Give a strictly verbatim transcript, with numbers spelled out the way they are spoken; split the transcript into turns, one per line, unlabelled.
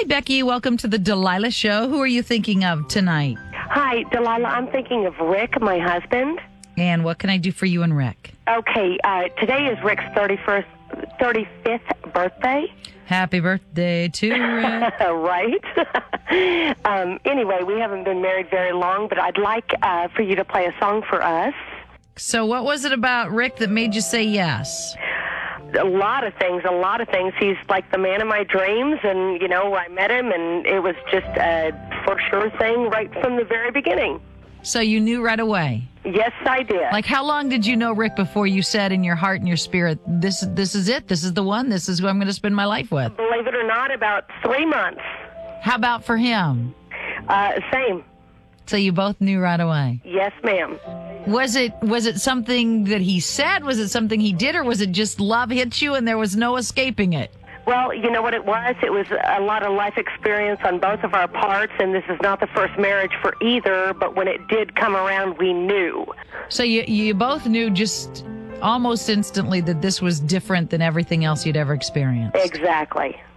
Hi, Becky. Welcome to the Delilah Show. Who are you thinking of tonight?
Hi, Delilah. I'm thinking of Rick, my husband.
And what can I do for you and Rick?
Okay, uh, today is Rick's thirty-first, thirty-fifth birthday.
Happy birthday to Rick.
Right? um, anyway, we haven't been married very long, but I'd like uh, for you to play a song for us.
So what was it about Rick that made you say yes?
A lot of things, a lot of things. He's like the man of my dreams, and, you know, I met him, and it was just a for sure thing right from the very beginning.
So you knew right away?
Yes, I did.
Like, how long did you know Rick before you said in your heart and your spirit, this, this is it, this is the one, this is who I'm going to spend my life with?
Believe it or not, about three months.
How about for him?
Uh, same.
So you both knew right away?
Yes, ma'am.
Was it was it something that he said? Was it something he did? Or was it just love hit you and there was no escaping it?
Well, you know what it was? It was a lot of life experience on both of our parts, and this is not the first marriage for either, but when it did come around, we knew.
So you you both knew just almost instantly that this was different than everything else you'd ever experienced?
Exactly.